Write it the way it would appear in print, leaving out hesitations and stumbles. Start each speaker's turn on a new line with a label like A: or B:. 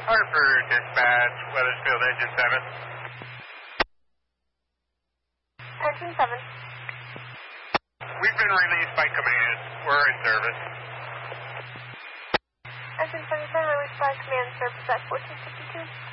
A: Harper Dispatch, Weathersfield Engine 7.
B: Engine 7.
A: We've been released by command. We're in service.
B: Engine 77, released by command, service at 1452.